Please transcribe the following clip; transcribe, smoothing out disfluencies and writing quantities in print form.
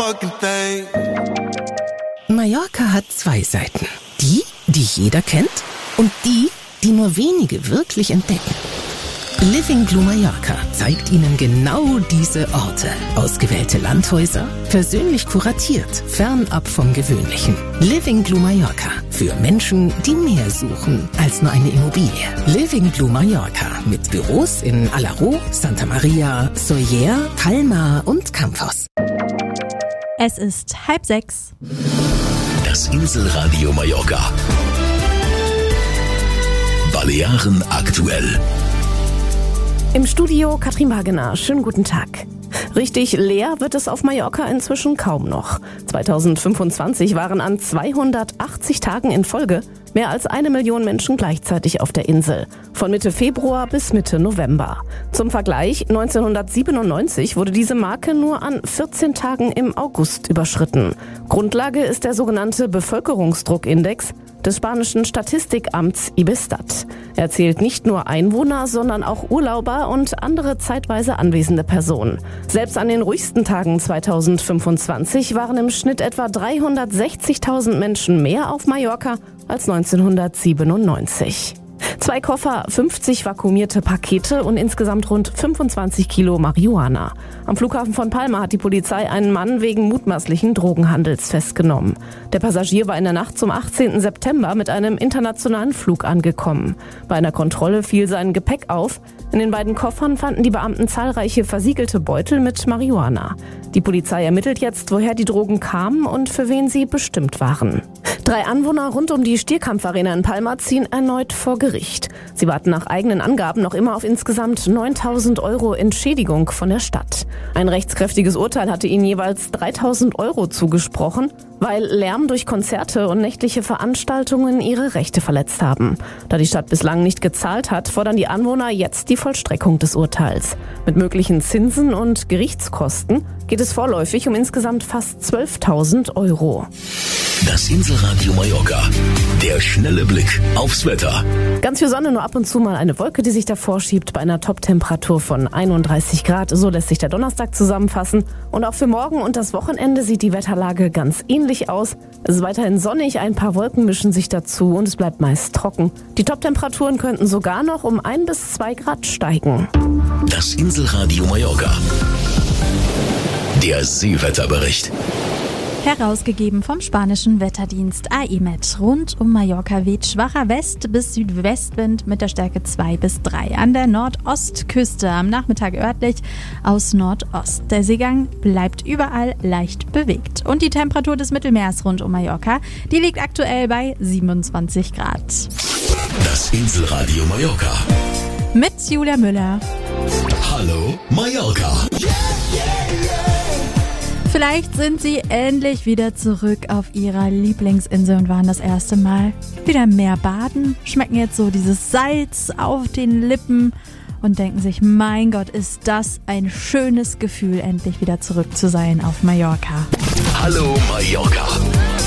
fucking thing. Mallorca hat zwei Seiten. Die jeder kennt und die nur wenige wirklich entdecken. Living Blue Mallorca zeigt Ihnen genau diese Orte. Ausgewählte Landhäuser, persönlich kuratiert, fernab vom Gewöhnlichen. Living Blue Mallorca. Für Menschen, die mehr suchen als nur eine Immobilie. Living Blue Mallorca. Mit Büros in Alaró, Santa Maria, Sóller, Palma und Campos. Es ist 5:30. Das Inselradio Mallorca. Balearen aktuell. Im Studio Katrin Wagener. Schönen guten Tag. Richtig leer wird es auf Mallorca inzwischen kaum noch. 2025 waren an 280 Tagen in Folge mehr als 1 Million Menschen gleichzeitig auf der Insel. Von Mitte Februar bis Mitte November. Zum Vergleich, 1997 wurde diese Marke nur an 14 Tagen im August überschritten. Grundlage ist der sogenannte Bevölkerungsdruckindex des spanischen Statistikamts Ibestat. Er zählt nicht nur Einwohner, sondern auch Urlauber und andere zeitweise anwesende Personen. Selbst an den ruhigsten Tagen 2025 waren im Schnitt etwa 360.000 Menschen mehr auf Mallorca als 1997. 2 Koffer, 50 vakuumierte Pakete und insgesamt rund 25 Kilo Marihuana. Am Flughafen von Palma hat die Polizei einen Mann wegen mutmaßlichen Drogenhandels festgenommen. Der Passagier war in der Nacht zum 18. September mit einem internationalen Flug angekommen. Bei einer Kontrolle fiel sein Gepäck auf. In den beiden Koffern fanden die Beamten zahlreiche versiegelte Beutel mit Marihuana. Die Polizei ermittelt jetzt, woher die Drogen kamen und für wen sie bestimmt waren. 3 Anwohner rund um die Stierkampfarena in Palma ziehen erneut vor Gericht. Sie warten nach eigenen Angaben noch immer auf insgesamt 9.000 € Entschädigung von der Stadt. Ein rechtskräftiges Urteil hatte ihnen jeweils 3.000 € zugesprochen, weil Lärm durch Konzerte und nächtliche Veranstaltungen ihre Rechte verletzt haben. Da die Stadt bislang nicht gezahlt hat, fordern die Anwohner jetzt die Vollstreckung des Urteils. Mit möglichen Zinsen und Gerichtskosten geht es vorläufig um insgesamt fast 12.000 €. Das Inselradio Mallorca. Der schnelle Blick aufs Wetter. Ganz viel Sonne, nur ab und zu mal eine Wolke, die sich davor schiebt bei einer Toptemperatur von 31 Grad. So lässt sich der Donnerstag zusammenfassen. Und auch für morgen und das Wochenende sieht die Wetterlage ganz ähnlich aus. Es ist weiterhin sonnig, ein paar Wolken mischen sich dazu und es bleibt meist trocken. Die Toptemperaturen könnten sogar noch um 1 bis 2 Grad steigen. Das Inselradio Mallorca. Der Seewetterbericht. Herausgegeben vom spanischen Wetterdienst AEMET. Rund um Mallorca weht schwacher West- bis Südwestwind mit der Stärke 2 bis 3. An der Nordostküste am Nachmittag örtlich aus Nordost. Der Seegang bleibt überall leicht bewegt. Und die Temperatur des Mittelmeers rund um Mallorca, die liegt aktuell bei 27 Grad. Das Inselradio Mallorca. Mit Julia Müller. Hallo Mallorca. Vielleicht sind Sie endlich wieder zurück auf Ihrer Lieblingsinsel und waren das erste Mal wieder mehr baden, schmecken jetzt so dieses Salz auf den Lippen und denken sich, mein Gott, ist das ein schönes Gefühl, endlich wieder zurück zu sein auf Mallorca. Hallo Mallorca.